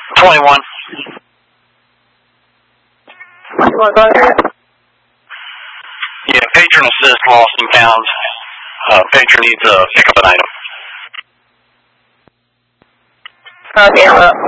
21. Yeah, patron assist lost and found. Patron needs to pick up an item. Okay, well.